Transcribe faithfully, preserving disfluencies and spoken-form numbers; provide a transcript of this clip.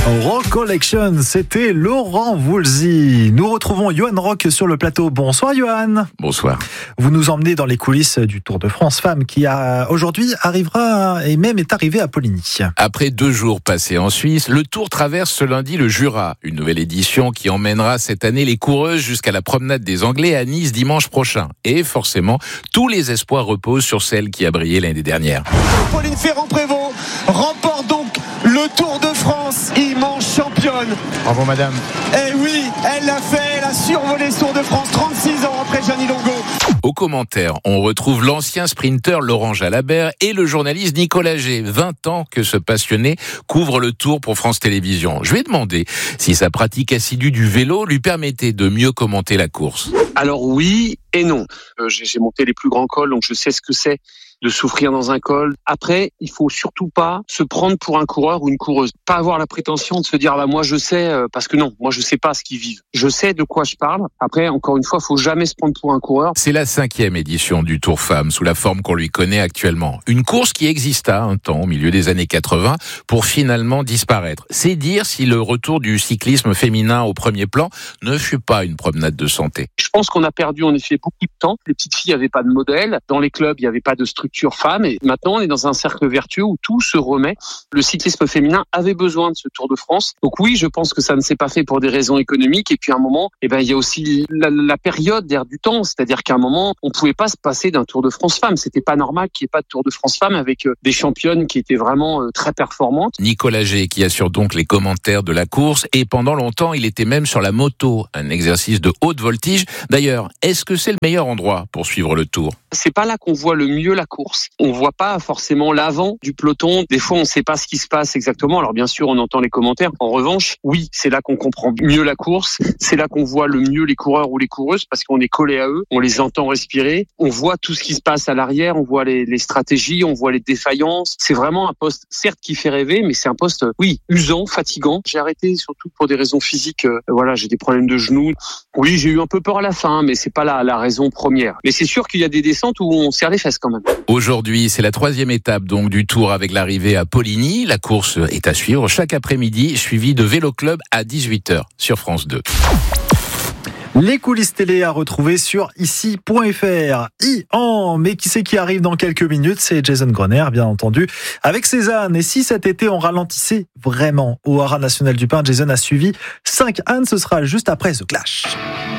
Recollection, c'était Laurent Voulzy. Nous retrouvons Johan Rock sur le plateau. Bonsoir Johan. Bonsoir. Vous nous emmenez dans les coulisses du Tour de France Femmes qui a, aujourd'hui arrivera et même est arrivé à Poligny. Après deux jours passés en Suisse, le Tour traverse ce lundi le Jura. Une nouvelle édition qui emmènera cette année les coureuses jusqu'à la promenade des Anglais à Nice dimanche prochain. Et forcément, tous les espoirs reposent sur celle qui a brillé l'année dernière. Pauline Ferrand-Prévot remporte donc le Tour de France, immense championne. Bravo madame. Eh oui, elle l'a fait, elle a survolé ce Tour de France, trente-six ans après Gianni Longo. Aux commentaires, on retrouve l'ancien sprinter Laurent Jalabert et le journaliste Nicolas G. vingt ans que ce passionné couvre le Tour pour France Télévisions. Je lui ai demandé si sa pratique assidue du vélo lui permettait de mieux commenter la course. Alors oui et non. Euh, j'ai, j'ai monté les plus grands cols, donc je sais ce que c'est de souffrir dans un col. Après, il faut surtout pas se prendre pour un coureur ou une coureuse. Pas avoir la prétention de se dire, bah, moi je sais, euh, parce que non, moi je sais pas ce qu'ils vivent. Je sais de quoi je parle. Après, encore une fois, faut jamais se prendre pour un coureur. C'est la cinquième édition du Tour Femmes, sous la forme qu'on lui connaît actuellement. Une course qui exista un temps, au milieu des années quatre-vingts, pour finalement disparaître. C'est dire si le retour du cyclisme féminin au premier plan ne fut pas une promenade de santé. Je pense qu'on a perdu en effet beaucoup de temps. Les petites filles n'avaient pas de modèle. Dans les clubs, il n'y avait pas de structure femmes. Et maintenant, on est dans un cercle vertueux où tout se remet. Le cyclisme féminin avait besoin de ce Tour de France. Donc oui, je pense que ça ne s'est pas fait pour des raisons économiques. Et puis à un moment, eh ben, il y a aussi la, la période d'air du temps. C'est-à-dire qu'à un moment, on pouvait pas se passer d'un Tour de France femmes. C'était pas normal qu'il n'y ait pas de Tour de France femmes avec euh, des championnes qui étaient vraiment euh, très performantes. Nicolas G, qui assure donc les commentaires de la course. Et pendant longtemps, il était même sur la moto. Un exercice de haute voltige. D'ailleurs, est-ce que c'est le meilleur endroit pour suivre le Tour ? C'est pas là qu'on voit le mieux la course. On voit pas forcément l'avant du peloton. Des fois, on sait pas ce qui se passe exactement. Alors bien sûr, on entend les commentaires. En revanche, oui, c'est là qu'on comprend mieux la course. C'est là qu'on voit le mieux les coureurs ou les coureuses parce qu'on est collé à eux. On les entend respirer. On voit tout ce qui se passe à l'arrière. On voit les, les stratégies. On voit les défaillances. C'est vraiment un poste, certes, qui fait rêver, mais c'est un poste, oui, usant, fatigant. J'ai arrêté surtout pour des raisons physiques. Euh, voilà, j'ai des problèmes de genoux. Oui, j'ai eu un peu peur à la fin, mais c'est pas la, la raison première. Mais c'est sûr qu'il y a des descentes où on serre les fesses quand même. Aujourd'hui, c'est la troisième étape donc du Tour avec l'arrivée à Poligny. La course est à suivre chaque après-midi, suivie de Vélo Club à dix-huit heures sur France deux. Les coulisses télé à retrouver sur ici point f r. Ian, mais qui c'est qui arrive dans quelques minutes ? C'est Jason Grenier, bien entendu, avec Cézanne. Et si cet été on ralentissait vraiment au Haras National du Pin, Jason a suivi cinq ânes. Ce sera juste après The Clash.